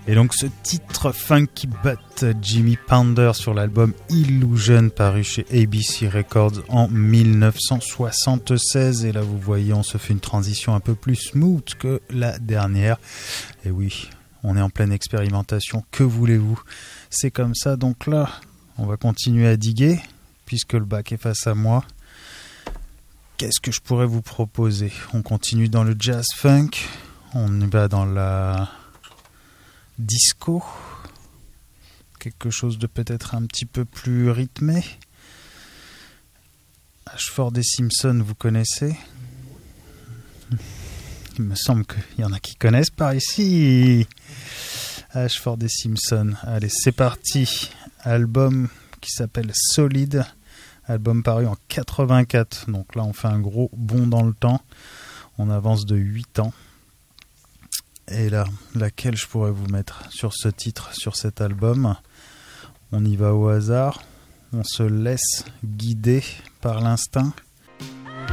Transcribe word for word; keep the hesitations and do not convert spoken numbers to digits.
Et donc ce titre Funky Butt, Jimmy Pounder sur l'album Illusion paru chez A B C Records en dix-neuf cent soixante-seize. Et là vous voyez, on se fait une transition un peu plus smooth que la dernière. Et oui, on est en pleine expérimentation, que voulez-vous? C'est comme ça, donc là on va continuer à diguer puisque le bac est face à moi. Qu'est-ce que je pourrais vous proposer? On continue dans le jazz funk, on y va dans la disco, quelque chose de peut-être un petit peu plus rythmé. Ashford et Simpson, vous connaissez? Il me semble qu'il y en a qui connaissent par ici. Ashford et Simpson. Allez, c'est parti. Album qui s'appelle Solid. Album paru en quatre-vingt-quatre. Donc là, on fait un gros bond dans le temps. On avance de huit ans. Et là, laquelle je pourrais vous mettre sur ce titre, sur cet album? On y va au hasard. On se laisse guider par l'instinct.